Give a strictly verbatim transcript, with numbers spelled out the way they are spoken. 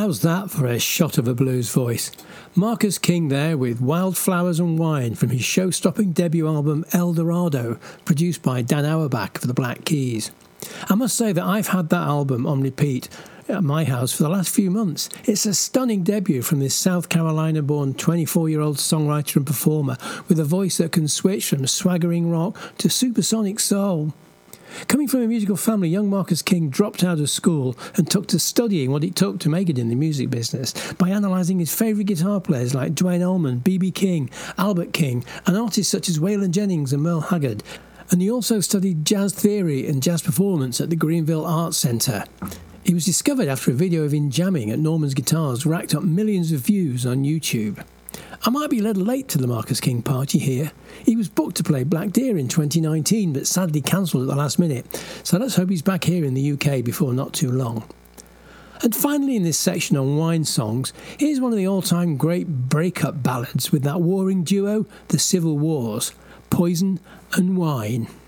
How's that for a shot of a blues voice? Marcus King there with Wildflowers and Wine from his show-stopping debut album El Dorado, produced by Dan Auerbach for the Black Keys. I must say that I've had that album on repeat at my house for the last few months. It's a stunning debut from this South Carolina-born twenty-four-year-old songwriter and performer with a voice that can switch from swaggering rock to supersonic soul. Coming from a musical family, young Marcus King dropped out of school and took to studying what it took to make it in the music business by analysing his favourite guitar players like Duane Allman, B B King, Albert King, and artists such as Waylon Jennings and Merle Haggard. And he also studied jazz theory and jazz performance at the Greenville Arts Centre. He was discovered after a video of him jamming at Norman's Guitars racked up millions of views on YouTube. I might be a little late to the Marcus King party here. He was booked to play Black Deer in twenty nineteen, but sadly cancelled at the last minute, so let's hope he's back here in the U K before not too long. And finally, in this section on wine songs, here's one of the all-time great breakup ballads with that warring duo, the Civil Wars, Poison and Wine.